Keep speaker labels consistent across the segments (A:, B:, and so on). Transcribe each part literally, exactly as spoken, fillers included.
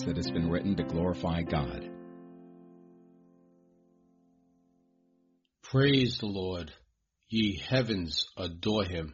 A: that has been written to glorify God.
B: Praise the Lord, ye heavens, adore him.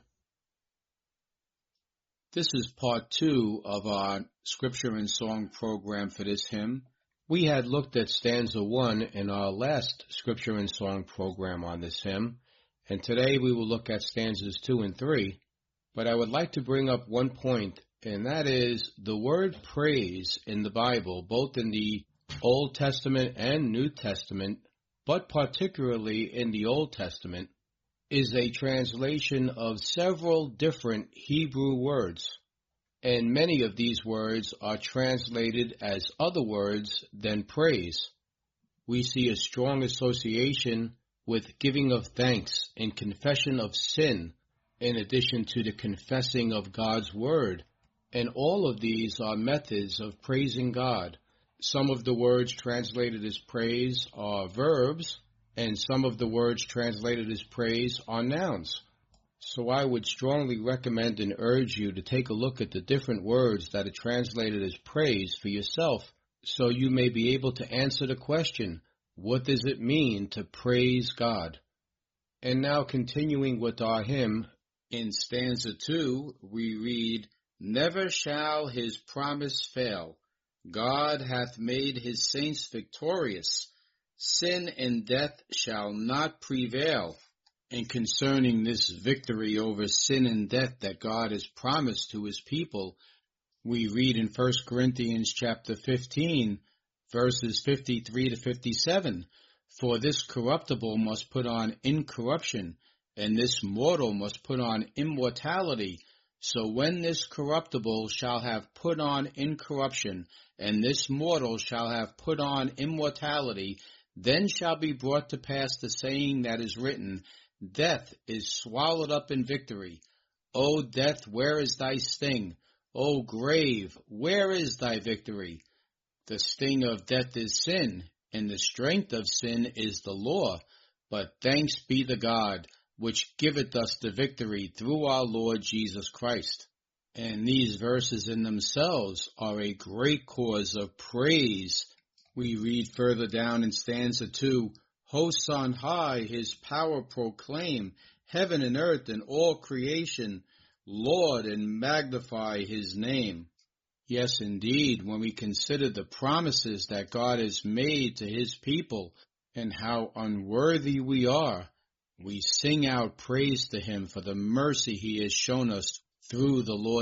B: This is part two of our scripture and song program for this hymn. We had looked at stanza one in our last scripture and song program on this hymn, and today we will look at stanzas two and three. But I would like to bring up one point, and that is the word praise in the Bible, both in the Old Testament and New Testament, but particularly in the Old Testament, is a translation of several different Hebrew words. And many of these words are translated as other words than praise. We see a strong association with giving of thanks and confession of sin, in addition to the confessing of God's word. And all of these are methods of praising God. Some of the words translated as praise are verbs, and some of the words translated as praise are nouns. So I would strongly recommend and urge you to take a look at the different words that are translated as praise for yourself, so you may be able to answer the question, what does it mean to praise God? And now continuing with our hymn, in stanza two we read, Never shall his promise fail. God hath made his saints victorious. Sin and death shall not prevail. And concerning this victory over sin and death that God has promised to his people, we read in First Corinthians chapter fifteen, verses fifty-three to fifty-seven, For this corruptible must put on incorruption, and this mortal must put on immortality. So when this corruptible shall have put on incorruption, and this mortal shall have put on immortality, then shall be brought to pass the saying that is written, Death is swallowed up in victory. O death, where is thy sting? O grave, where is thy victory? The sting of death is sin, and the strength of sin is the law. But thanks be to God, which giveth us the victory through our Lord Jesus Christ. And these verses in themselves are a great cause of praise. We read further down in stanza two, Hosts on high his power proclaim, heaven and earth and all creation, Lord, and magnify his name. Yes, indeed, when we consider the promises that God has made to his people and how unworthy we are, we sing out praise to him for the mercy he has shown us through the Lord